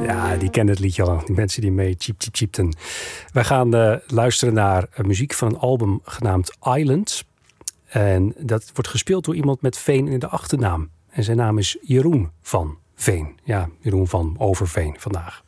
Ja, die kennen het liedje al. Die mensen die mee cheepten. Wij gaan luisteren naar muziek van een album genaamd Island. En dat wordt gespeeld door iemand met Veen in de achternaam. En zijn naam is Jeroen van Veen. Ja, Jeroen van Overveen vandaag.